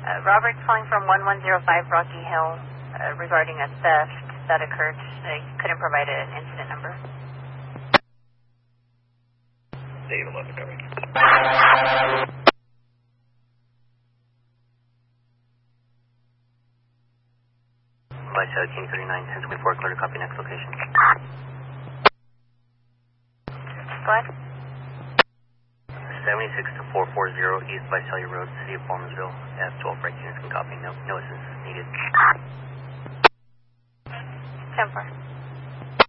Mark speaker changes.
Speaker 1: Robert's calling from 1105 Rocky Hill regarding a theft that occurred. He couldn't provide an incident number.
Speaker 2: Dave 11, copy.
Speaker 3: Vice King 39, 1024, clear to copy next location.
Speaker 1: Go ahead.
Speaker 3: 76 to 440 East Visalia Road, City of Palmersville. F12 break units can copy. No assistance needed.
Speaker 1: 10-4.